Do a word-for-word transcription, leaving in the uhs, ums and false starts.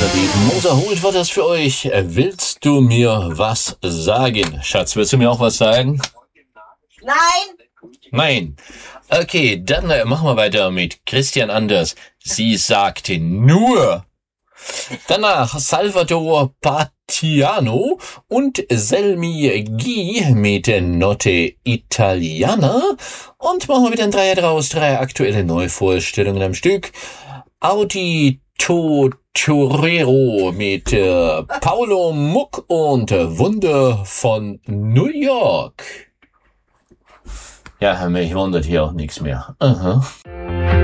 Die Moser holt war das für euch. Willst du mir was sagen? Schatz, willst du mir auch was sagen? Nein. Nein. Okay, dann äh, machen wir weiter mit Christian Anders. Sie sagte nur. Danach Salvatore Partiano und Selmi G mit Notte Italiana. Und machen wir wieder ein Dreier draus. Drei aktuelle Neuvorstellungen am Stück. Audi Torero mit äh, Paolo Muck und Wunder von New York. Ja, mich wundert hier auch nichts mehr. Aha.